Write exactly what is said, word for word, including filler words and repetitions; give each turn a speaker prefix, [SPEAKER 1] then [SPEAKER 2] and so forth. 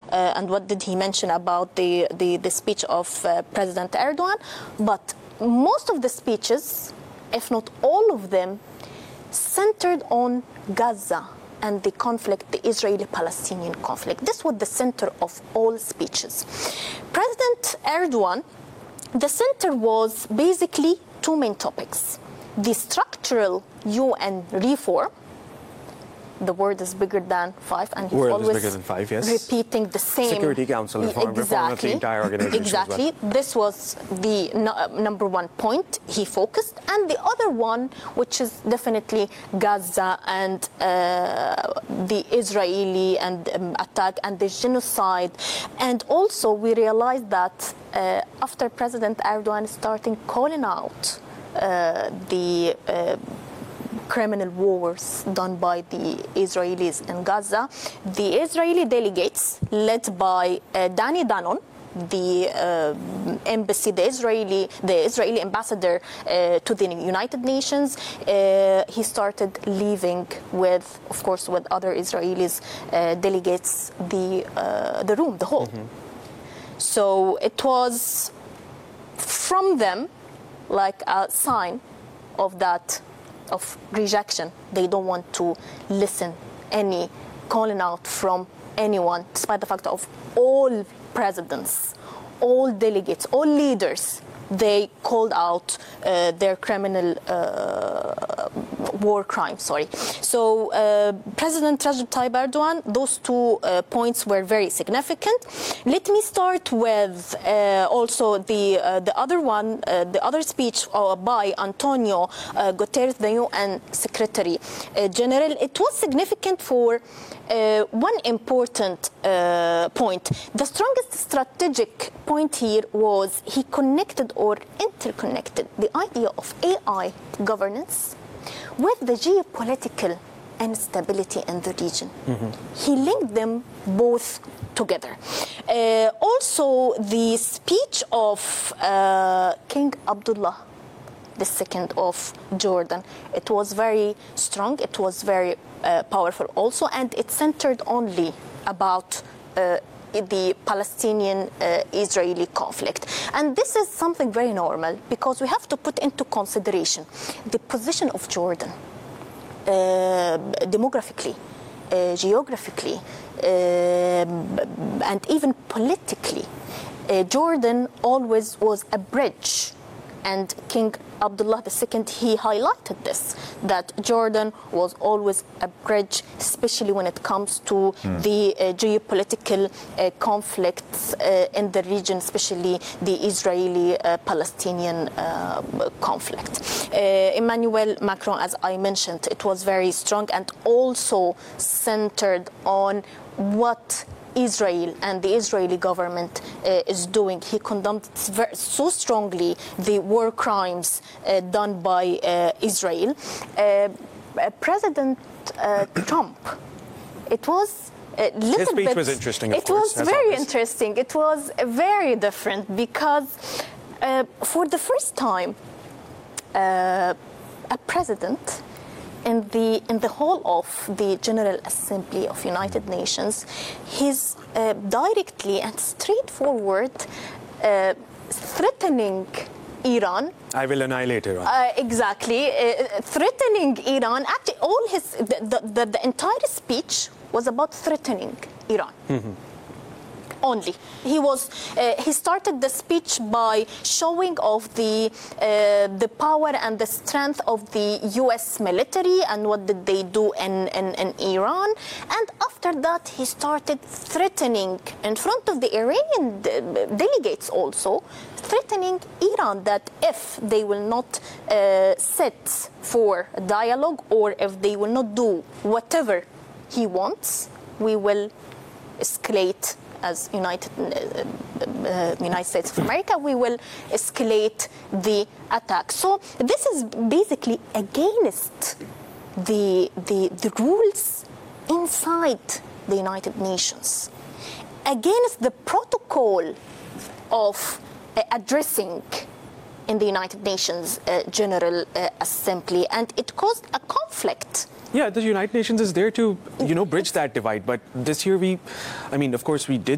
[SPEAKER 1] uh, and what did he mention about the, the, the speech of uh, President Erdogan. But most of the speeches, if not all of them, centered on Gaza and the conflict, the Israeli-Palestinian conflict. This was the center of all speeches. President Erdogan, the center was basically two main topics: the structural U N reform. The word is bigger than five, and he's
[SPEAKER 2] word
[SPEAKER 1] always
[SPEAKER 2] is bigger than five, yes.
[SPEAKER 1] repeating the same.
[SPEAKER 2] Security Council reform,
[SPEAKER 1] exactly.
[SPEAKER 2] reform of the entire organization.
[SPEAKER 1] Exactly.
[SPEAKER 2] Well.
[SPEAKER 1] This was the no, uh, number one point he focused, and the other one, which is definitely Gaza and uh, the Israeli and um, attack and the genocide. And also, we realized that uh, after President Erdogan starting calling out uh, the uh, criminal wars done by the Israelis in Gaza, the Israeli delegates led by uh, Danny Danon, the uh, embassy, the Israeli, the Israeli ambassador uh, to the United Nations, uh, he started leaving with, of course, with other Israelis uh, delegates, the uh, the room, the hall. Mm-hmm. So it was from them like a sign of that. Of rejection. They don't want to listen any calling out from anyone, despite the fact of all presidents, all delegates, all leaders, they called out uh, their criminal uh, war crimes. Sorry. So uh, President Recep Tayyip Erdogan, those two uh, points were very significant. Let me start with uh, also the uh, the other one, uh, the other speech uh, by Antonio uh, Guterres, the U N Secretary uh, General. It was significant for uh, one important uh, point. The strongest strategic point here was he connected or interconnected the idea of A I governance with the geopolitical instability in the region. Mm-hmm. He linked them both together. Uh, also, the speech of uh, King Abdullah the Second of Jordan, it was very strong, it was very uh, powerful also, and it centered only about uh, the Palestinian-Israeli uh, conflict. And this is something very normal because we have to put into consideration the position of Jordan uh, demographically, uh, geographically, uh, and even politically. Uh, Jordan always was a bridge, and King Abdullah the Second, he highlighted this, that Jordan was always a bridge, especially when it comes to mm. the uh, geopolitical uh, conflicts uh, in the region, especially the Israeli-Palestinian uh, uh, conflict. Uh, Emmanuel Macron, as I mentioned, it was very strong and also centered on what Israel and the Israeli government uh, is doing. He condemned very, so strongly the war crimes uh, done by uh, Israel. Uh, uh, President uh, Trump, it was a little
[SPEAKER 2] His speech
[SPEAKER 1] bit,
[SPEAKER 2] was interesting, of
[SPEAKER 1] it
[SPEAKER 2] course,
[SPEAKER 1] was
[SPEAKER 2] as
[SPEAKER 1] very
[SPEAKER 2] always.
[SPEAKER 1] interesting. It was very different because uh, for the first time, uh, a president in the in the hall of the General Assembly of United Nations, he's uh, directly and straightforward uh, threatening Iran.
[SPEAKER 2] I will annihilate Iran.
[SPEAKER 1] Uh, exactly, uh, threatening Iran. Actually, all his the, the, the entire speech was about threatening Iran. Mm-hmm. Only. He was. Uh, he started the speech by showing off the uh, the power and the strength of the U S military and what did they do in, in, in Iran. And after that, he started threatening in front of the Iranian de- delegates also, threatening Iran that if they will not uh, sit for a dialogue or if they will not do whatever he wants, we will escalate. As United uh, uh, United States of America, we will escalate the attack. So this is basically against the, the, the rules inside the United Nations, against the protocol of uh, addressing in the United Nations uh, General uh, Assembly, and it caused a conflict.
[SPEAKER 2] Yeah, the United Nations is there to, you know, bridge that divide. But this year we, I mean, of course, we did